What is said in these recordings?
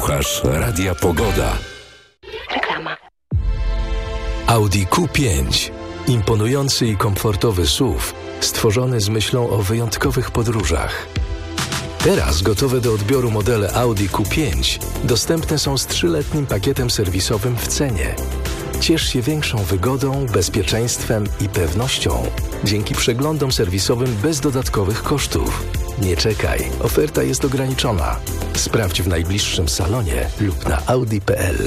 Słuchasz Radia Pogoda. Reklama. Audi Q5. Imponujący i komfortowy SUV stworzony z myślą o wyjątkowych podróżach. Teraz gotowe do odbioru modele Audi Q5 dostępne są z 3-letnim pakietem serwisowym w cenie. Ciesz się większą wygodą, bezpieczeństwem i pewnością dzięki przeglądom serwisowym bez dodatkowych kosztów. Nie czekaj, oferta jest ograniczona. Sprawdź w najbliższym salonie lub na audi.pl.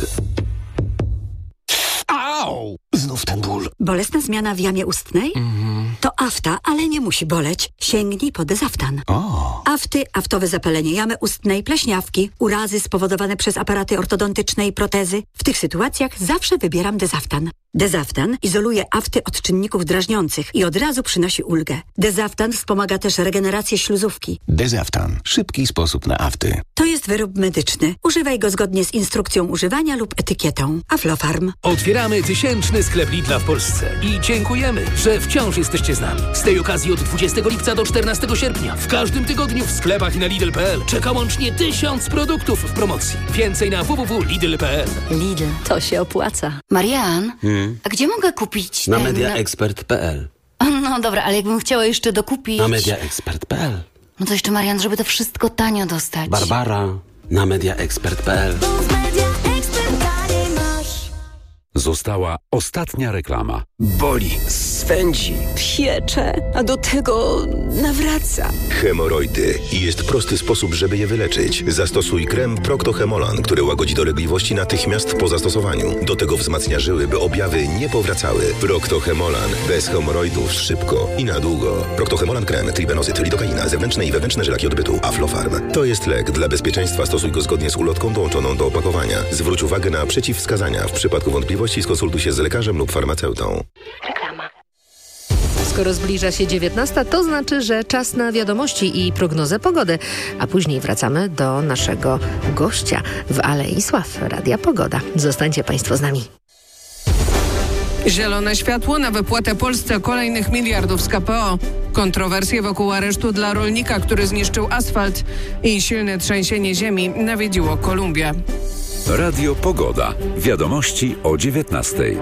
Au! Znów ten ból. Bolesna zmiana w jamie ustnej? To afta, ale nie musi boleć. Sięgnij po Dezaftan. Afty, aftowe zapalenie jamy ustnej, pleśniawki, urazy spowodowane przez aparaty ortodontyczne i protezy. W tych sytuacjach zawsze wybieram Dezaftan. Dezaftan izoluje afty od czynników drażniących i od razu przynosi ulgę. Dezaftan wspomaga też regenerację śluzówki. Dezaftan. Szybki sposób na afty. To jest wyrób medyczny. Używaj go zgodnie z instrukcją używania lub etykietą. Aflofarm. Otwieramy 1000. sklep Lidla w Polsce i dziękujemy, że wciąż jesteście z nami. Z tej okazji od 20 lipca do 14 sierpnia w każdym tygodniu w sklepach i na Lidl.pl czeka łącznie 1000 produktów w promocji. Więcej na www.lidl.pl. Lidl, to się opłaca. Marian, a gdzie mogę kupić Na mediaexpert.pl. No dobra, ale jakbym chciała jeszcze dokupić... Na mediaexpert.pl. No to jeszcze, Marian, żeby to wszystko tanio dostać. Barbara. Na mediaexpert.pl. Została ostatnia reklama. Boli, swędzi, piecze, a do tego nawraca. Hemoroidy. I jest prosty sposób, żeby je wyleczyć. Zastosuj krem Procto-Hemolan, który łagodzi dolegliwości natychmiast po zastosowaniu. Do tego wzmacnia żyły, by objawy nie powracały. Procto-Hemolan. Bez hemoroidów szybko i na długo. Procto-Hemolan krem, tribenozyt, lidokaina, zewnętrzne i wewnętrzne żylaki odbytu. Aflofarm. To jest lek. Dla bezpieczeństwa stosuj go zgodnie z ulotką dołączoną do opakowania. Zwróć uwagę na przeciwwskazania. W przypadku wątpliwości skonsultuj się z lekarzem lub farmaceutą. Reklama. Skoro zbliża się 19, to znaczy, że czas na wiadomości i prognozę pogody. A później wracamy do naszego gościa w Alei Sław Radia Pogoda. Zostańcie Państwo z nami. Zielone światło na wypłatę Polsce kolejnych miliardów z KPO. Kontrowersje wokół aresztu dla rolnika, który zniszczył asfalt i silne trzęsienie ziemi nawiedziło Kolumbię. Radio Pogoda. Wiadomości o 19:00.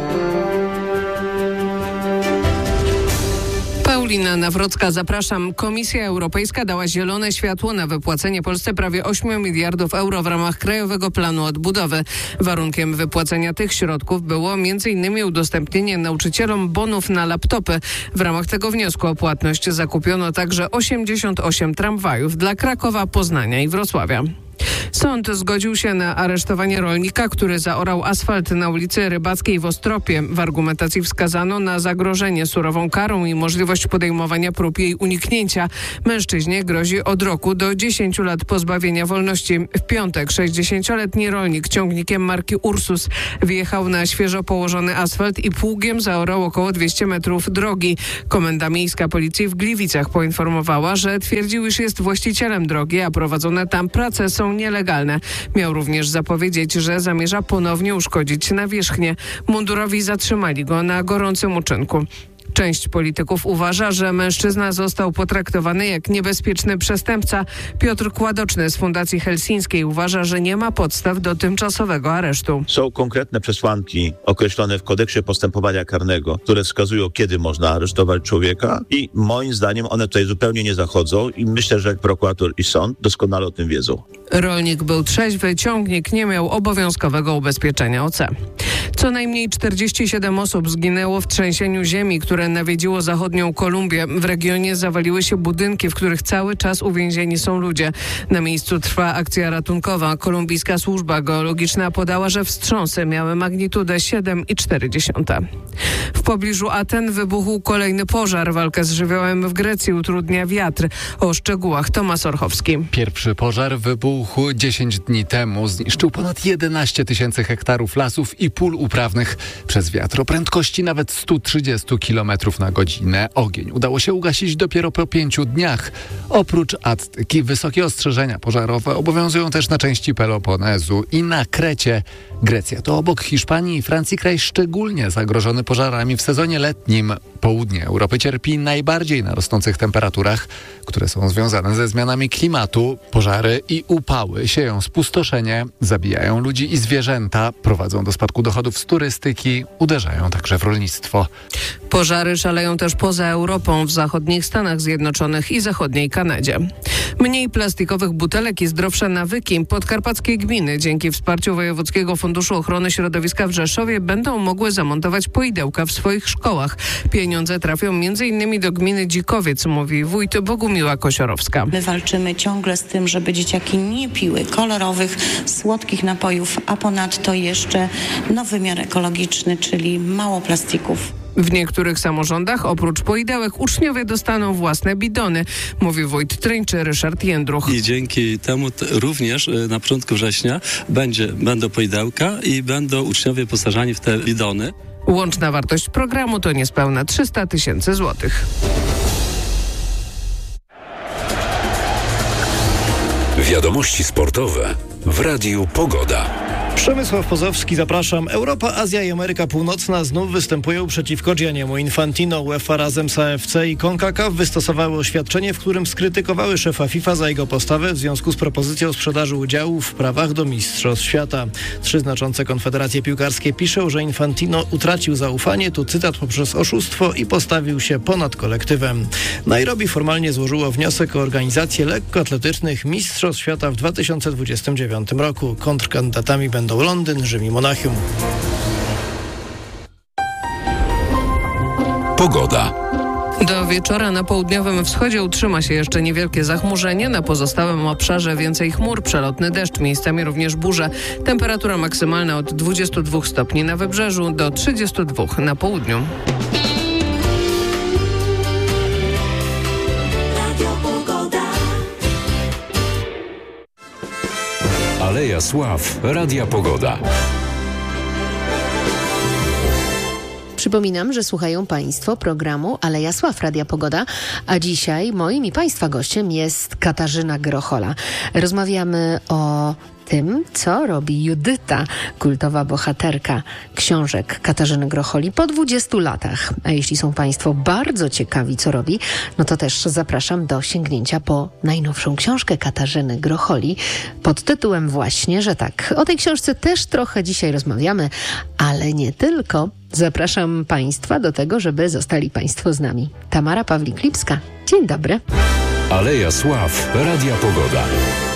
Paulina Nawrocka, zapraszam. Komisja Europejska dała zielone światło na wypłacenie Polsce prawie 8 miliardów euro w ramach Krajowego Planu Odbudowy. Warunkiem wypłacenia tych środków było m.in. udostępnienie nauczycielom bonów na laptopy. W ramach tego wniosku o płatność zakupiono także 88 tramwajów dla Krakowa, Poznania i Wrocławia. Sąd zgodził się na aresztowanie rolnika, który zaorał asfalt na ulicy Rybackiej w Ostropie. W argumentacji wskazano na zagrożenie surową karą i możliwość podejmowania prób jej uniknięcia. Mężczyźnie grozi od roku do 10 lat pozbawienia wolności. W piątek 60-letni rolnik ciągnikiem marki Ursus wjechał na świeżo położony asfalt i pługiem zaorał około 200 metrów drogi. Komenda Miejska Policji w Gliwicach poinformowała, że twierdził, iż jest właścicielem drogi, a prowadzone tam prace są nielegalne. Miał również zapowiedzieć, że zamierza ponownie uszkodzić nawierzchnię. Mundurowi zatrzymali go na gorącym uczynku. Część polityków uważa, że mężczyzna został potraktowany jak niebezpieczny przestępca. Piotr Kładoczny z Fundacji Helsińskiej uważa, że nie ma podstaw do tymczasowego aresztu. Są konkretne przesłanki określone w kodeksie postępowania karnego, które wskazują, kiedy można aresztować człowieka i moim zdaniem one tutaj zupełnie nie zachodzą i myślę, że prokurator i sąd doskonale o tym wiedzą. Rolnik był trzeźwy, ciągnik nie miał obowiązkowego ubezpieczenia OC. Co najmniej 47 osób zginęło w trzęsieniu ziemi, które nawiedziło zachodnią Kolumbię. W regionie zawaliły się budynki, w których cały czas uwięzieni są ludzie. Na miejscu trwa akcja ratunkowa. Kolumbijska służba geologiczna podała, że wstrząsy miały magnitudę 7,4. W pobliżu Aten wybuchł kolejny pożar. Walkę z żywiołem w Grecji utrudnia wiatr. O szczegółach Tomasz Orchowski. Pierwszy pożar wybuchł 10 dni temu. Zniszczył ponad 11 000 hektarów lasów i pól uprawnych przez wiatr o prędkości nawet 130 km na godzinę. Ogień udało się ugasić dopiero po 5 dniach. Oprócz Attyki wysokie ostrzeżenia pożarowe obowiązują też na części Peloponezu i na Krecie. Grecja to obok Hiszpanii i Francji kraj szczególnie zagrożony pożarami w sezonie letnim. Południe Europy cierpi najbardziej na rosnących temperaturach, które są związane ze zmianami klimatu. Pożary i upały sieją spustoszenie, zabijają ludzi i zwierzęta, prowadzą do spadku dochodów z turystyki, uderzają także w rolnictwo. Pożary szaleją też poza Europą, w zachodnich Stanach Zjednoczonych i zachodniej Kanadzie. Mniej plastikowych butelek i zdrowsze nawyki. Podkarpackie gminy dzięki wsparciu Wojewódzkiego Funduszu Ochrony Środowiska w Rzeszowie będą mogły zamontować poidełka w swoich szkołach. Pieniądze trafią m.in. do gminy Dzikowiec, mówi wójt Bogumiła Kosiorowska. My walczymy ciągle z tym, żeby dzieciaki nie piły kolorowych, słodkich napojów, a ponadto jeszcze wymiar ekologiczny, czyli mało plastików. W niektórych samorządach oprócz poidełek uczniowie dostaną własne bidony, mówi wójt Tryńczy Ryszard Jędruch. I dzięki temu również na początku września będą poidełka i będą uczniowie wyposażani w te bidony. Łączna wartość programu to niespełna 300 000 złotych. Wiadomości sportowe w Radiu Pogoda. Przemysław Pozowski, zapraszam. Europa, Azja i Ameryka Północna znów występują przeciwko Gianniemu Infantino. UEFA razem z AFC i CONCACAF wystosowały oświadczenie, w którym skrytykowały szefa FIFA za jego postawę w związku z propozycją sprzedaży udziału w prawach do Mistrzostw Świata. 3 znaczące konfederacje piłkarskie piszą, że Infantino utracił zaufanie, tu cytat, poprzez oszustwo i postawił się ponad kolektywem. Nairobi formalnie złożyło wniosek o organizację lekkoatletycznych Mistrzostw Świata w 2029 roku. Kontrkandydatami będą Londyn, Rzym i Monachium. Pogoda. Do wieczora na południowym wschodzie utrzyma się jeszcze niewielkie zachmurzenie. Na pozostałym obszarze więcej chmur, przelotny deszcz, miejscami również burze. Temperatura maksymalna od 22 stopni na wybrzeżu do 32 na południu. Aleja Sław, Radia Pogoda. Przypominam, że słuchają Państwo programu Aleja Sław Radia Pogoda, a dzisiaj moim i Państwa gościem jest Katarzyna Grochola. Rozmawiamy o tym, co robi Judyta, kultowa bohaterka książek Katarzyny Grocholi po 20 latach. A jeśli są Państwo bardzo ciekawi, co robi, no to też zapraszam do sięgnięcia po najnowszą książkę Katarzyny Grocholi pod tytułem właśnie, że tak. O tej książce też trochę dzisiaj rozmawiamy, ale nie tylko. Zapraszam Państwa do tego, żeby zostali Państwo z nami. Tamara Pawlik-Lipska. Dzień dobry. Aleja Sław, Radia Pogoda.